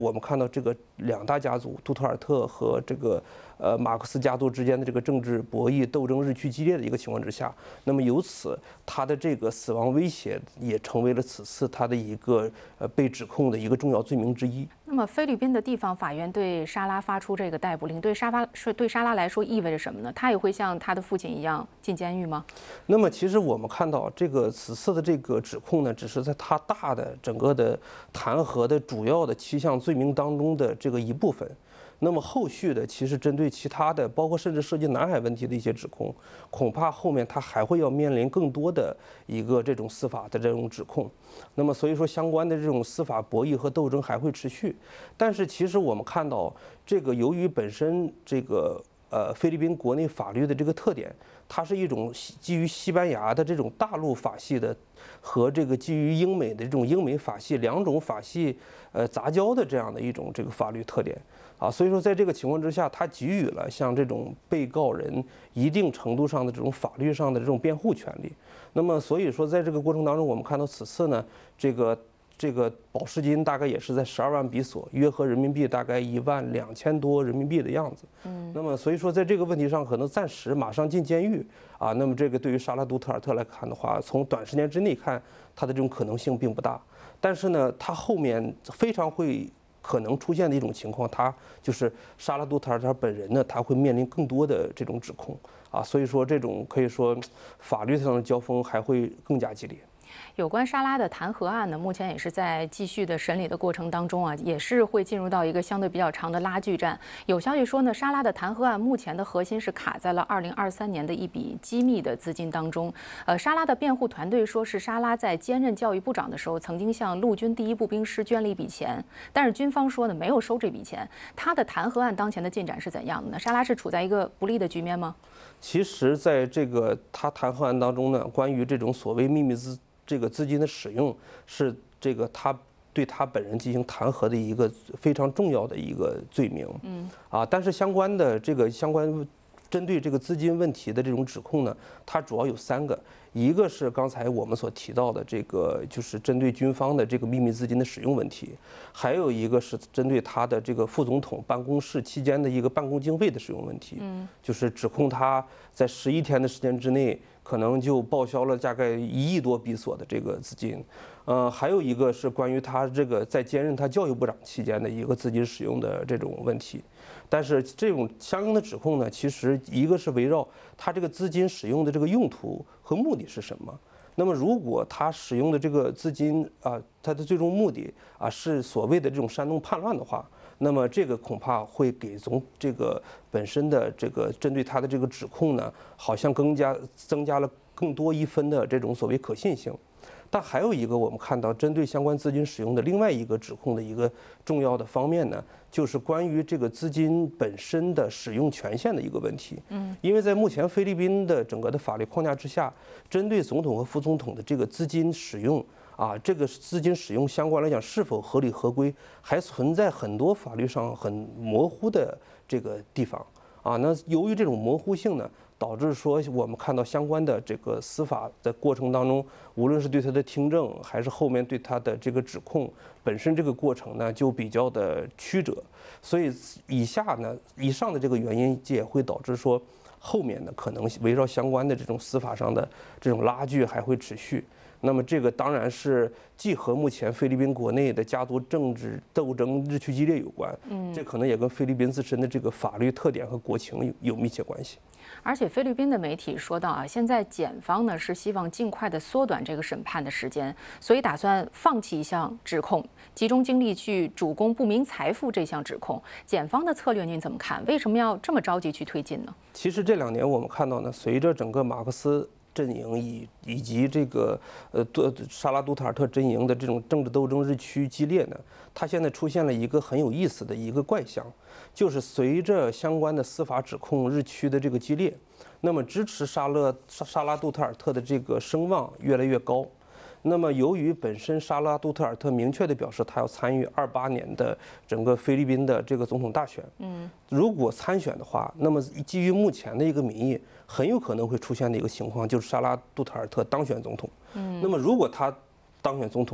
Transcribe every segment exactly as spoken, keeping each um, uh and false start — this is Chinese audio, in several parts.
我们看到这个两大家族杜特尔特和这个呃马克思家族之间的这个政治博弈斗争日趋激烈的一个情况之下，那么由此他的这个死亡威胁也成为了此次他的一个呃被指控的一个重要罪名之一。 那么菲律宾的地方法院对沙拉发出这个逮捕令，对沙拉对沙拉来说意味着什么呢？他也会像他的父亲一样进监狱吗？ 那么其实我们看到这个此次的这个指控呢，只是在他大的整个的弹劾的主要的七项罪名当中的这个一部分。那么后续的，其实针对其他的，包括甚至涉及南海问题的一些指控，恐怕后面他还会要面临更多的一个这种司法的这种指控。那么所以说，相关的这种司法博弈和斗争还会持续。但是其实我们看到，这个由于本身这个呃菲律宾国内法律的这个特点，它是一种基于西班牙的这种大陆法系的和这个基于英美的这种英美法系两种法系呃杂交的这样的一种这个法律特点。啊，所以说，在这个情况之下，他给予了像这种被告人一定程度上的这种法律上的这种辩护权利。那么，所以说，在这个过程当中，我们看到此次呢，这个这个保释金大概也是在十二万比索，约合人民币大概一万两千多人民币的样子。嗯。那么，所以说，在这个问题上，可能暂时马上进监狱啊。那么，这个对于沙拉杜特尔特来看的话，从短时间之内看，他的这种可能性并不大。但是呢，他后面非常会。可能出现的一种情况，他就是沙拉杜特尔特本人呢，他会面临更多的这种指控啊，所以说这种可以说法律上的交锋还会更加激烈。 有关沙拉的弹劾案呢，目前也是在继续的审理的过程当中啊，也是会进入到一个相对比较长的拉锯战。有消息说呢，沙拉的弹劾案目前的核心是卡在了二零二三年的一笔机密的资金当中。呃，沙拉的辩护团队说是沙拉在兼任教育部长的时候，曾经向陆军第一步兵师捐了一笔钱，但是军方说呢没有收这笔钱。他的弹劾案当前的进展是怎样的呢？沙拉是处在一个不利的局面吗？ 其实，在这个他弹劾案当中呢，关于这种所谓秘密资这个资金的使用，是这个他对他本人进行弹劾的一个非常重要的一个罪名。嗯，啊，但是相关的这个相关针对这个资金问题的这种指控呢，它主要有三个，一个是刚才我们所提到的这个，就是针对军方的这个秘密资金的使用问题，还有一个是针对他的这个副总统办公室期间的一个办公经费的使用问题。嗯，就是指控他在十一天的时间之内，可能就报销了大概一亿多比索的这个资金。呃，还有一个是关于他这个在兼任他教育部长期间的一个资金使用的这种问题。但是这种相应的指控呢，其实一个是围绕他这个资金使用的这个用途和目的是什么。那么如果他使用的这个资金啊，他的最终目的啊是所谓的这种煽动叛乱的话，那么这个恐怕会给总这个本身的这个针对他的这个指控呢，好像更加增加了更多一分的这种所谓可信性。但还有一个我们看到针对相关资金使用的另外一个指控的一个重要的方面呢，就是关于这个资金本身的使用权限的一个问题。嗯，因为在目前菲律宾的整个的法律框架之下，针对总统和副总统的这个资金使用啊，这个资金使用相关来讲是否合理合规，还存在很多法律上很模糊的这个地方啊。那由于这种模糊性呢，导致说我们看到相关的这个司法的过程当中，无论是对他的听证，还是后面对他的这个指控本身这个过程呢，就比较的曲折。所以以下呢，以上的这个原因也会导致说，后面呢可能围绕相关的这种司法上的这种拉锯还会持续。那么这个当然是既和目前菲律宾国内的家族政治斗争日趋激烈有关，嗯，这可能也跟菲律宾自身的这个法律特点和国情有有密切关系。 而且菲律宾的媒体说到啊，现在检方呢是希望尽快的缩短这个审判的时间，所以打算放弃一项指控，集中精力去主攻不明财富这项指控。检方的策略您怎么看？为什么要这么着急去推进呢？ 其实这两年我们看到呢，随着整个马克思阵营以以及这个呃杜沙拉杜特尔特阵营的这种政治斗争日趋激烈呢，它现在出现了一个很有意思的一个怪象，就是随着相关的司法指控日趋的这个激烈，那么支持沙勒沙沙拉杜特尔特的这个声望越来越高。那么，由于本身沙拉杜特尔特明确地表示他要参与二八年的整个菲律宾的这个总统大选，嗯，如果参选的话，那么基于目前的一个民意，很有可能会出现的一个情况就是沙拉杜特尔特当选总统。嗯，那么如果他当选总统，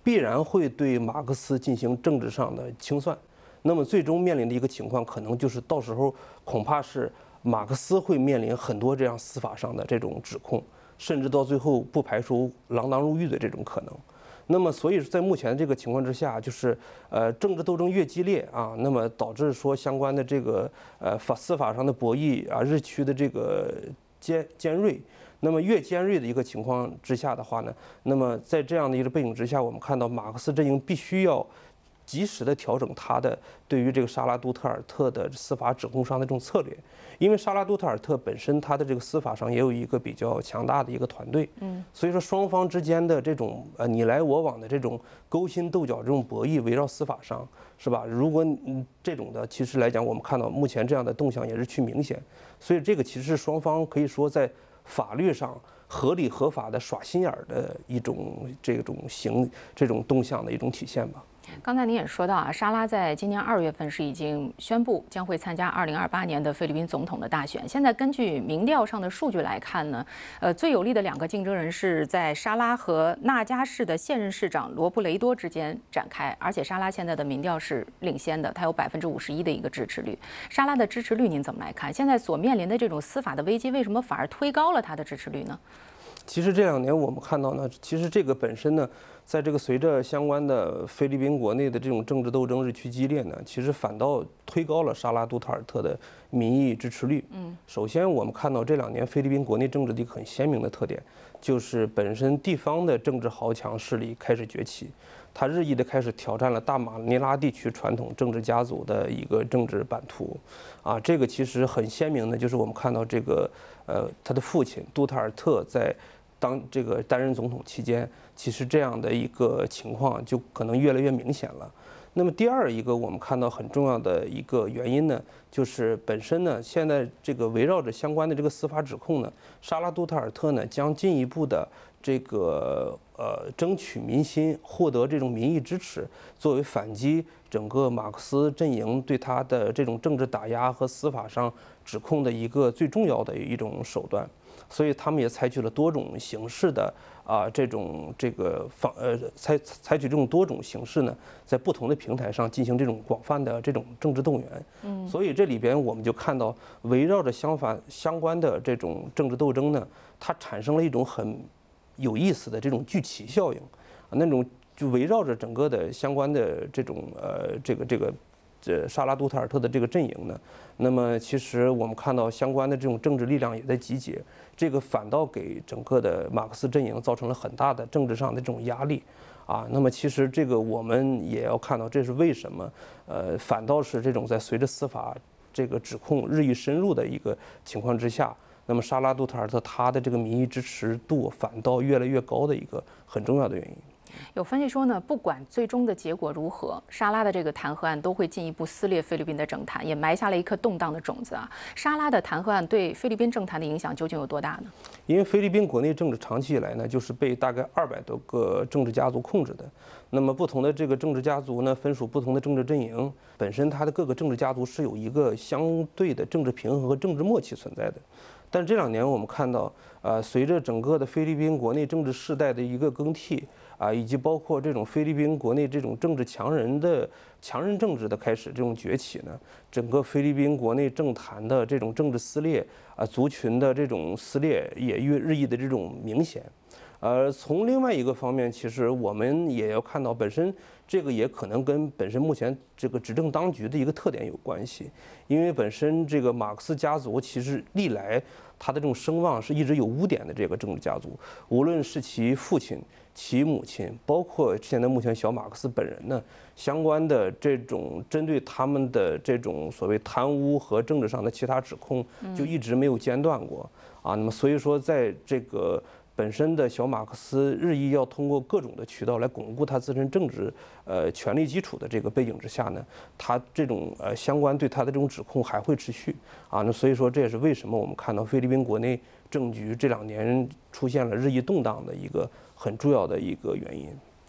必然会对马克思进行政治上的清算。那么最终面临的一个情况，可能就是到时候恐怕是马克思会面临很多这样司法上的这种指控，甚至到最后不排除锒铛入狱的这种可能。那么，所以在目前这个情况之下，就是呃政治斗争越激烈啊，那么导致说相关的这个呃法司法上的博弈啊，日趋的这个尖尖锐。那么越尖锐的一个情况之下的话呢，那么在这样的一个背景之下，我们看到马克思阵营必须要及时的调整他的对于这个沙拉杜特尔特的司法指控上的这种策略，因为沙拉杜特尔特本身他的这个司法上也有一个比较强大的一个团队，嗯，所以说双方之间的这种呃你来我往的这种勾心斗角这种博弈围绕司法上是吧？如果嗯这种的其实来讲，我们看到目前这样的动向也是趋明显，所以这个其实是双方可以说在法律上合理合法的耍心眼儿的一种这种行这种动向的一种体现吧。 刚才您也说到啊，沙拉在今年二月份是已经宣布将会参加二零二八年的菲律宾总统的大选。现在根据民调上的数据来看呢，呃，最有力的两个竞争人是在沙拉和纳加市的现任市长罗布雷多之间展开，而且沙拉现在的民调是领先的，他有百分之五十一的一个支持率。沙拉的支持率您怎么来看？现在所面临的这种司法的危机，为什么反而推高了他的支持率呢？ 其实这两年我们看到呢，其实这个本身呢，在这个随着相关的菲律宾国内的这种政治斗争日趋激烈呢，其实反倒推高了沙拉杜特尔特的民意支持率。嗯，首先我们看到这两年菲律宾国内政治的一个很鲜明的特点，就是本身地方的政治豪强势力开始崛起，它日益的开始挑战了大马尼拉地区传统政治家族的一个政治版图。啊，这个其实很鲜明的，就是我们看到这个呃他的父亲杜特尔特在当这个担任总统期间，其实这样的一个情况就可能越来越明显了。那么第二一个我们看到很重要的一个原因呢，就是本身呢，现在这个围绕着相关的这个司法指控呢，沙拉杜特尔特呢将进一步的这个呃争取民心，获得这种民意支持，作为反击整个马克思阵营对他的这种政治打压和司法上指控的一个最重要的一种手段。所以他们也采取了多种形式的啊这种这个方呃采采取这种多种形式呢，在不同的平台上进行这种广泛的这种政治动员。嗯，所以这里边我们就看到，围绕着相反相关的这种政治斗争呢，它产生了一种很有意思的这种聚集效应，那种就围绕着整个的相关的这种呃这个这个。这沙拉杜特尔特的这个阵营呢，那么其实我们看到相关的这种政治力量也在集结，这个反倒给整个的马克思阵营造成了很大的政治上的这种压力，啊，那么其实这个我们也要看到，这是为什么，呃，反倒是这种在随着司法这个指控日益深入的一个情况之下，那么沙拉杜特尔特他的这个民意支持度反倒越来越高的一个很重要的原因。 有分析说呢，不管最终的结果如何，沙拉的这个弹劾案都会进一步撕裂菲律宾的政坛，也埋下了一颗动荡的种子啊。沙拉的弹劾案对菲律宾政坛的影响究竟有多大呢？ 因为菲律宾国内政治长期以来呢，就是被大概二百多个政治家族控制的。那么不同的这个政治家族呢，分属不同的政治阵营，本身它的各个政治家族是有一个相对的政治平衡和政治默契存在的。但这两年我们看到，呃，随着整个的菲律宾国内政治世代的一个更替啊，以及包括这种菲律宾国内这种政治强人的强人政治的开始这种崛起呢，整个菲律宾国内政坛的这种政治撕裂啊，族群的这种撕裂也越日益的这种明显。呃，从另外一个方面，其实我们也要看到，本身这个也可能跟本身目前这个执政当局的一个特点有关系，因为本身这个马克思家族其实历来他的这种声望是一直有污点的这个政治家族，无论是其父亲、其母亲，包括现在目前小马克思本人呢，相关的这种针对他们的这种所谓贪污和政治上的其他指控，就一直没有间断过啊。那么所以说，在这个本身的小马克思日益要通过各种的渠道来巩固他自身政治呃权力基础的这个背景之下呢，他这种呃相关对他的这种指控还会持续啊。那所以说这也是为什么我们看到菲律宾国内政局这两年出现了日益动荡的一个很重要的一个原因。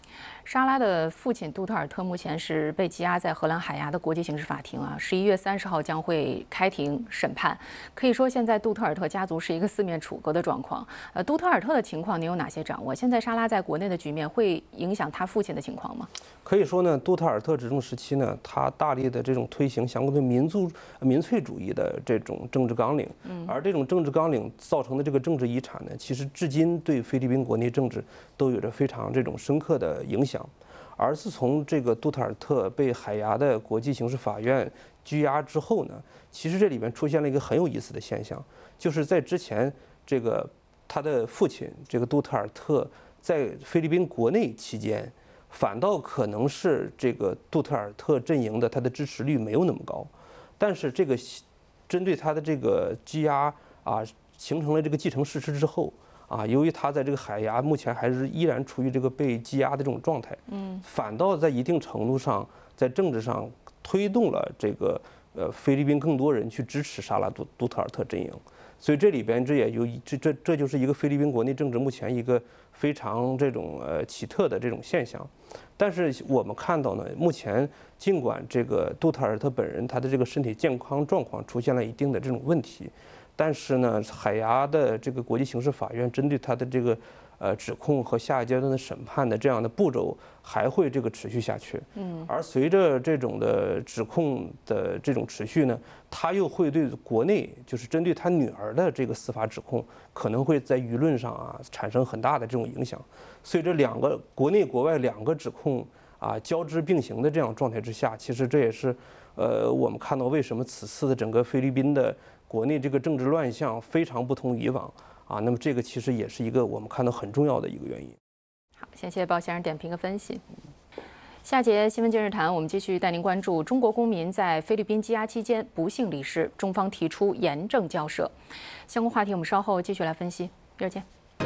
莎拉的父亲杜特尔特目前是被羁押在荷兰海牙的国际刑事法庭啊，十一月三十号将会开庭审判。可以说，现在杜特尔特家族是一个四面楚歌的状况。呃，杜特尔特的情况您有哪些掌握？现在莎拉在国内的局面会影响他父亲的情况吗？ 可以说呢，杜特尔特执政时期呢，他大力的这种推行相对民族民粹主义的这种政治纲领，而这种政治纲领造成的这个政治遗产呢，其实至今对菲律宾国内政治都有着非常这种深刻的影响。而自从这个杜特尔特被海牙的国际刑事法院拘押之后呢，其实这里面出现了一个很有意思的现象，就是在之前这个他的父亲这个杜特尔特在菲律宾国内期间，反倒可能是这个杜特尔特阵营的他的支持率没有那么高，但是这个针对他的这个羁押啊，形成了这个既成事实之后。啊，由于他在这个海牙目前还是依然处于这个被羁押的这种状态，嗯，反倒在一定程度上在政治上推动了这个呃菲律宾更多人去支持莎拉杜杜特尔特阵营，所以这里边这也有这这这就是一个菲律宾国内政治目前一个非常这种呃奇特的这种现象。但是我们看到呢，目前尽管这个杜特尔特本人他的这个身体健康状况出现了一定的这种问题。但是呢，海牙的这个国际刑事法院针对他的这个呃指控和下一阶段的审判的这样的步骤还会这个持续下去。嗯，而随着这种的指控的这种持续呢，他又会对国内就是针对他女儿的这个司法指控，可能会在舆论上啊产生很大的这种影响。所以这两个国内国外两个指控啊交织并行的这样状态之下，其实这也是呃我们看到为什么此次的整个菲律宾的国内这个政治乱象非常不同以往啊，那么这个其实也是一个我们看到很重要的一个原因。 好，谢谢鲍先生点评和分析。下节新闻今日谈，我们继续带您关注中国公民在菲律宾羁押期间不幸离世，中方提出严正交涉。相关话题我们稍后继续来分析。一会儿见。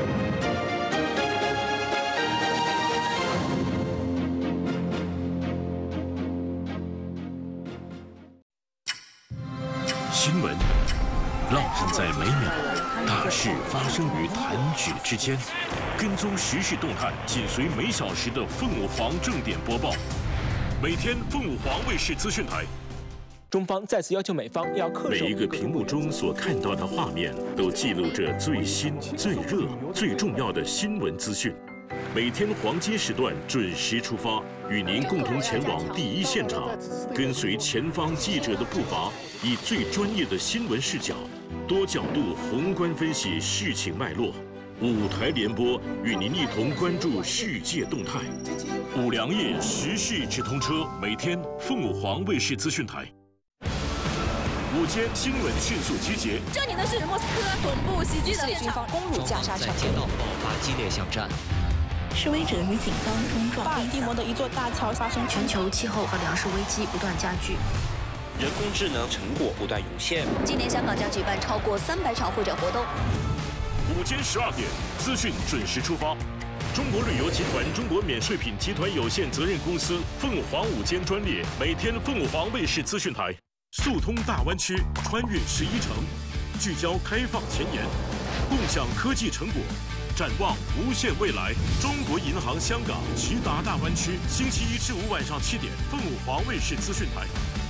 新闻浪漫在每秒，大事发生于弹指之间。跟踪时事动态，紧随每小时的凤舞凰正点播报。每天凤舞凰卫视资讯台。 中方再次要求美方要恪守。 每一个屏幕中所看到的画面，都记录着最新、最热、最重要的新闻资讯。每天黄金时段准时出发，与您共同前往第一现场，跟随前方记者的步伐，以最专业的新闻视角，多角度宏观分析事情脉络。五台联播，与您一同关注世界动态。五粮液时事直通车，每天凤舞凰卫视资讯台。午间新闻迅速集结。 这里呢是莫斯科总部袭击的军方攻入加沙城， 在街道爆发激烈巷战。 示威者与警方冲撞。巴尔的摩的一座大桥发生全球气候和粮食危机不断加剧， 人工智能成果不断涌现。 今年香港将举办超过三百场会展活动。 午间十二点，资讯准时出发。中国旅游集团中国免税品集团有限责任公司凤凰午间专列，每天凤凰卫视资讯台，速通大湾区，穿越十一城，聚焦开放前沿，共享科技成果。展望无限未来，中国银行香港直达大湾区，星期一至五晚上七点，凤舞凰卫视资讯台。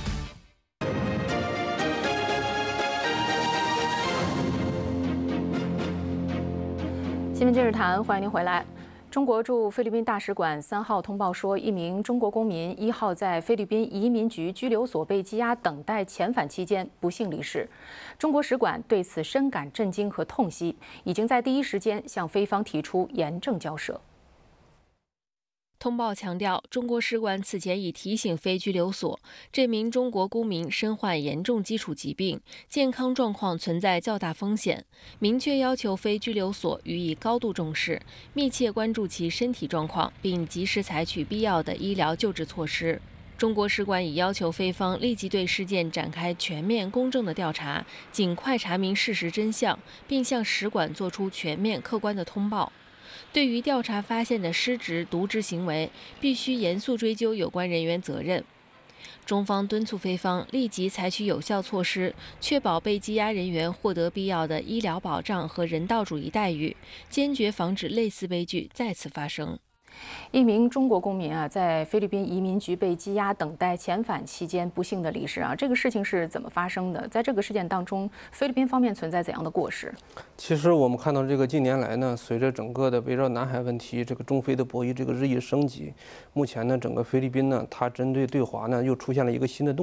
新闻今日谈，欢迎您回来。中国驻菲律宾大使馆三号通报说，一名中国公民一号在菲律宾移民局拘留所被羁押等待遣返期间不幸离世。中国使馆对此深感震惊和痛惜，已经在第一时间向菲方提出严正交涉。 通报强调，中国使馆此前已提醒非拘留所，这名中国公民身患严重基础疾病，健康状况存在较大风险，明确要求非拘留所予以高度重视，密切关注其身体状况，并及时采取必要的医疗救治措施。中国使馆已要求菲方立即对事件展开全面公正的调查，尽快查明事实真相，并向使馆作出全面客观的通报。对于调查发现的失职渎职行为，必须严肃追究有关人员责任。中方敦促菲方立即采取有效措施，确保被羁押人员获得必要的医疗保障和人道主义待遇，坚决防止类似悲剧再次发生。 一名中国公民啊，在菲律宾移民局被羁押等待遣返期间不幸的离世啊，这个事情是怎么发生的？在这个事件当中，菲律宾方面存在怎样的过失？ 其实我们看到这个近年来呢，随着整个的围绕南海问题，这个中菲的博弈这个日益升级，目前呢，整个菲律宾呢，它针对对华呢又出现了一个新的动